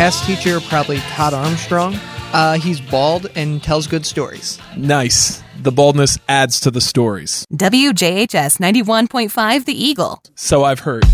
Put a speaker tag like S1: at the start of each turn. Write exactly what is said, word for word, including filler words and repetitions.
S1: past teacher, probably Todd Armstrong. Uh, he's bald and tells good stories.
S2: Nice. The baldness adds to the stories.
S3: W J H S ninety-one point five The Eagle.
S2: So I've heard.